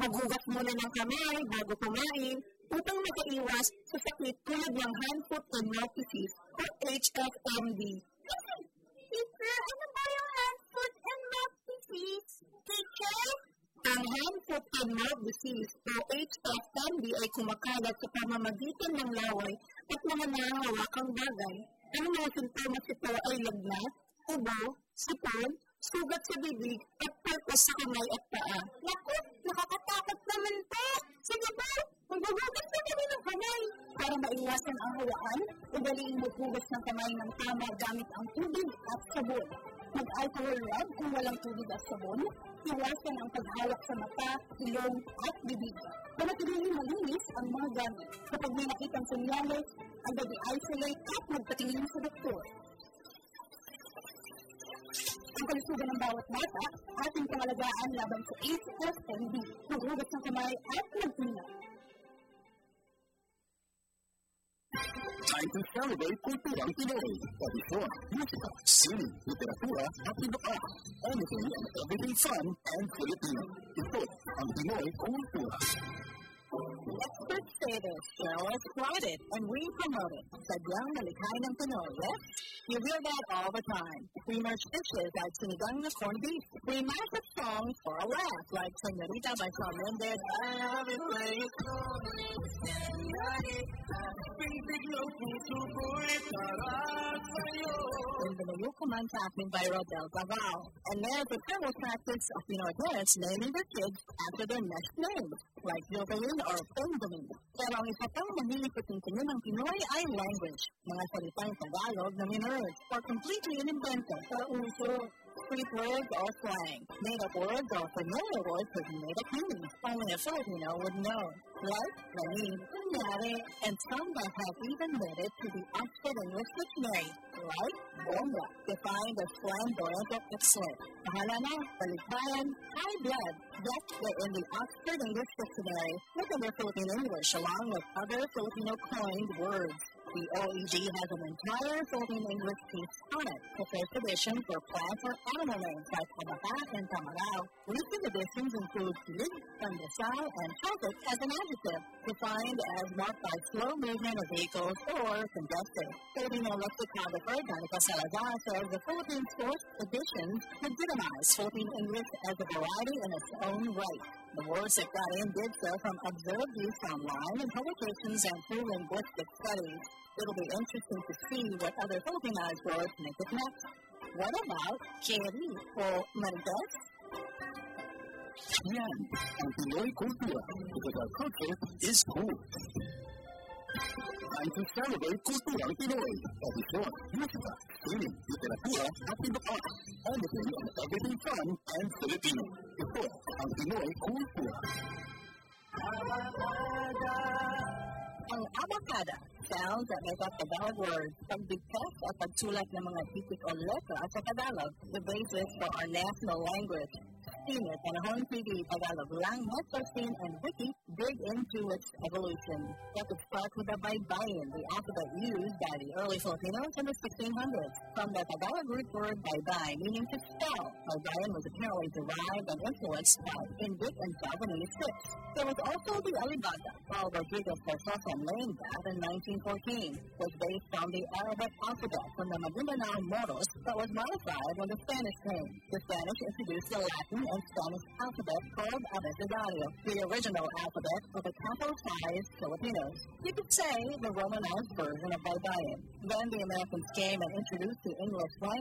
Maghugas muna ng kamay bago kumain upang makaiwas sa sakit tulad ng hand, foot, and mouth disease o HFMD. Teacher, ano ba yung hand, foot, and mouth disease? Teacher? Ang hand, foot, and mouth disease o HFMD ay kumakalat sa pamamagitan ng laway at mga nahahawakang bagay. Ang mga sintomas ito ay lagnat, ubo, sipon, sugat sa bibig at palpas sa kamay at paa. Naku, nakakatakot naman to. Sige po, maghuhugas na kami ng kamay. Para maiwasan ang hawaan, ugaliin mo hugas ng kamay ng tama gamit ang tubig at sabon. Mag-alcohol rub kung walang tubig at sabon. Iwasan ang paghawak sa mata, ilong at bibig. Panatilihin malinis ang mga gamit. Kapag may nakitang senyales, agad i-isolate at magpatingin sa doktor. Ang kalusugan ng bawat bata, ating pangalagaan laban sa HFMD. Maghugas ng kamay at mag-ingat. Time to celebrate Kulturang Pinoy. Tradisyon, musika, sining, literatura at iba pa. Anything and everything fun and Filipino. Ito ang Pinoy Kultura. Experts say this show is plotted and we promote it. Sadyang nalikhay ng Pinoy, yes? You hear that all the time. We merge dishes like sinigang na corned beef. We mash up songs for a laugh like Señorita by Shawn Mendes. I love it when you call me and the Mayuko Man Tapping by Rodel Gaval. And there's a general practice of Pinoy parents naming their kids after their next names, like Jovelyn or Benjamin. Pero ang isa pang mahilig patingin ng Pinoy ay language, mga salitang Tagalog na minurge, or completely inimbento sa uso. Street words or slang, made-up words or familiar words with made-up meaning. Only a Filipino would know. Like, Lamin, Kunyari, and some that have even made it to the Oxford English Dictionary. Like, Bomba, defined as flamboyant or excellent. Bahala na, balikbayan, high blood. Yet, they're in the Oxford English Dictionary, with the Philippine English along with other Filipino coined words. The OED has an entire Philippine English piece on it. The first edition for plant or animal names like Abaka and Tamarao. Recent editions include Kilig, Pandesal, and Chaltic as an adjective, defined as marked by slow movement of vehicles or congested. Filipino lexicographer Danica Salazar says the Philippine source editions legitimize Philippine English as a variety in its own right. The words that got in did so from observed use online in publications and through linguistic studies. It'll be interesting to see what other Filipinized words make it next. What about Keri or Marites? Yan ang Pinoy Kultura because our culture is cool. Time to celebrate Kulturang Pinoy. Tradisyon, musika, sining, literatura at iba pa. Anything and everything fun and Filipino. Ito ang Pinoy Kultura. Ang abacada, sounds that make up Tagalog words, pagbigkas at pagsulat ng mga titik o letra sa Tagalog, the basis for our national language. Senior Panahon TV Tagalog Lang, Metro-Scene, and Wiki dig into its evolution. Let us start with the baybayin, the alphabet used by the early Filipinos in the 1600s. From the Tagalog root word baybay, meaning to spell, baybayin was apparently derived and influenced by Indic and Javanese scripts. There was also the Alibada, Paul Rodriguez Versosa named that in 1914, was based on the Arabic alphabet from the Maguindanao Moros that was modified when the Spanish came. The Spanish introduced the Latin and Spanish alphabet called Abecedario, the original alphabet for the capitalized Filipinos. You could say the Romanized version of Baybayin. Then the Americans came and introduced the English language